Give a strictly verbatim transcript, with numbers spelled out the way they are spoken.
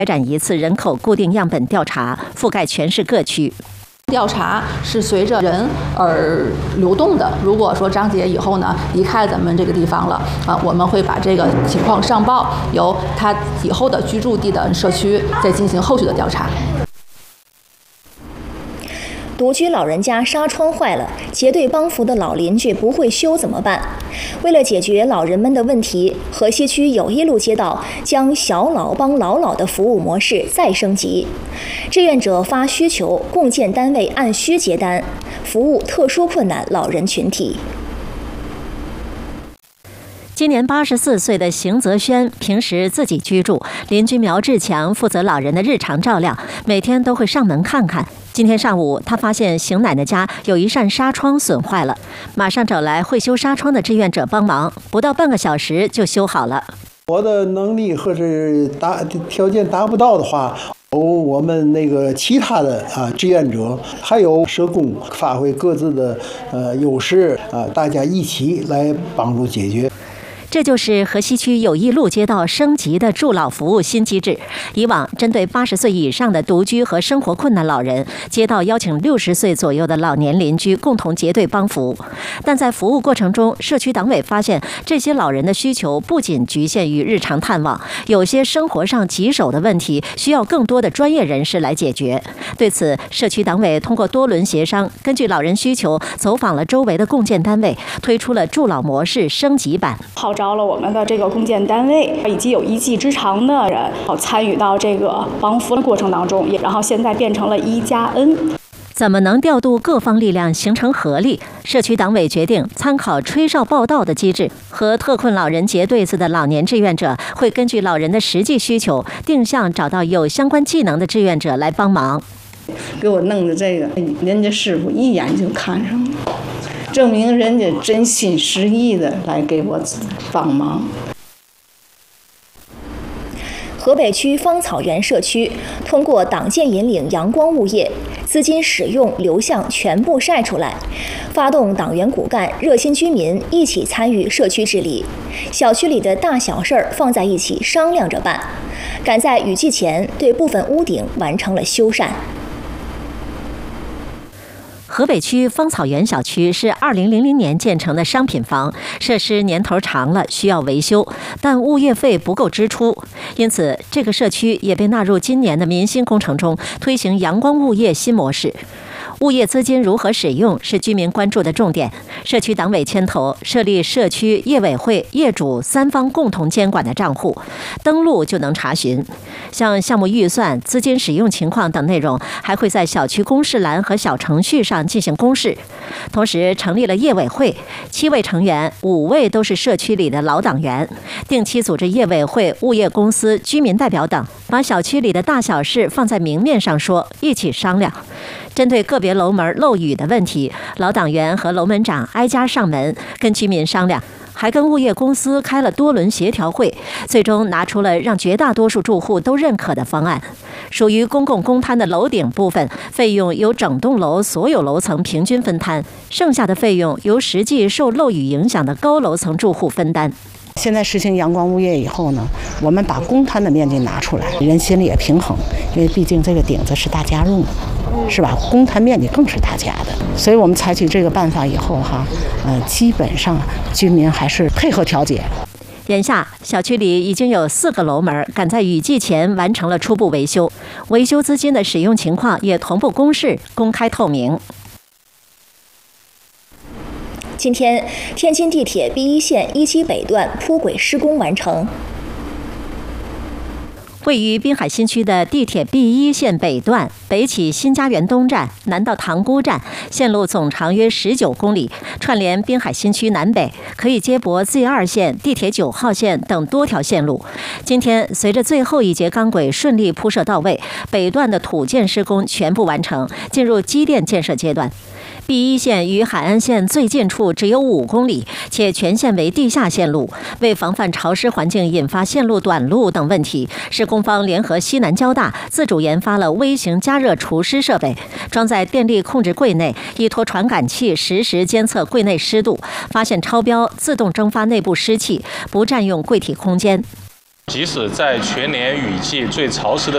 开展一次人口固定样本调查，覆盖全市各区。 调查是随着人而流动的。如果说张姐以后呢离开咱们这个地方了啊，我们会把这个情况上报，由她以后的居住地的社区再进行后续的调查。 独居老人家纱窗坏了，结对帮扶的老邻居不会修怎么办？为了解决老人们的问题，河西区友谊路街道将小老帮老老的服务模式再升级。志愿者发需求，共建单位按需接单，服务特殊困难老人群体。 今年八十四岁的邢泽轩，平时自己居住，邻居苗志强负责老人的日常照料，每天都会上门看看。今天上午，他发现邢奶奶家有一扇纱窗损坏了，马上找来会修纱窗的志愿者帮忙，不到半个小时就修好了。 我的能力或是达条件达不到的话，由我们那个其他的啊志愿者还有社工发挥各自的呃优势啊，大家一起来帮助解决。 这就是河西区友谊路街道升级的助老服务新机制。以往针对八十岁以上的独居和生活困难老人，街道邀请六十岁左右的老年邻居共同结对帮扶。但在服务过程中，社区党委发现这些老人的需求不仅局限于日常探望，有些生活上棘手的问题需要更多的专业人士来解决。对此，社区党委通过多轮协商，根据老人需求，走访了周围的共建单位，推出了助老模式升级版。 号召了我们的这个共建单位以及有一技之长的人参与到这个帮扶的过程当中，然后现在变成了一加 N。 怎么能调度各方力量形成合力？社区党委决定参考吹哨报到的机制，和特困老人结对子的老年志愿者会根据老人的实际需求，定向找到有相关技能的志愿者来帮忙。 给我弄的这个，人家师傅一眼就看上了，证明人家真心实意的来给我帮忙。 河北区芳草园社区通过党建引领阳光物业，资金使用流向全部晒出来，发动党员骨干、热心居民一起参与社区治理，小区里的大小事儿放在一起商量着办，赶在雨季前对部分屋顶完成了修缮。 河北区芳草园小区是二零零零年建成的商品房，设施年头长了，需要维修，但物业费不够支出，因此这个社区也被纳入今年的民心工程中，推行阳光物业新模式。物业资金如何使用是居民关注的重点。社区党委牵头设立社区业委会、业主三方共同监管的账户，登录就能查询。像项目预算、资金使用情况等内容，还会在小区公示栏和小程序上进行公示。同时成立了业委会，七位成员，五位都是社区里的老党员，定期组织业委会、物业公司、居民代表等，把小区里的大小事放在明面上说，一起商量。针对个别楼门漏雨的问题，老党员和楼门长挨家上门跟居民商量，还跟物业公司开了多轮协调会，最终拿出了让绝大多数住户都认可的方案。属于公共公摊的楼顶部分费用由整栋楼所有楼层平均分摊，剩下的费用由实际受漏雨影响的高楼层住户分担。 现在实行阳光物业以后呢，我们把公摊的面积拿出来，人心里也平衡，因为毕竟这个顶子是大家用的，是吧？公摊面积更是大家的，所以我们采取这个办法以后哈，呃，基本上居民还是配合调解。 眼下，小区里已经有四个楼门赶在雨季前完成了初步维修，维修资金的使用情况也同步公示、公开透明。 今天，天津地铁 B 一线一期北段铺轨施工完成。 位于滨海新区的地铁 B 一线北段，北起新家园东站，南到塘沽站，线路总长约十九公里，串联滨海新区南北，可以接驳 Z 二线、地铁九号线等多条线路。今天，随着最后一节钢轨顺利铺设到位，北段的土建施工全部完成，进入机电建设阶段。B 一线与海岸线最近处只有五公里，且全线为地下线路。为防范潮湿环境引发线路短路等问题，施工方联合西南交大自主研发了微型加热除湿设备，装在电力控制柜内，依托传感器实时监测柜内湿度，发现超标自动蒸发内部湿气，不占用柜体空间。 即使在全年雨季最潮湿的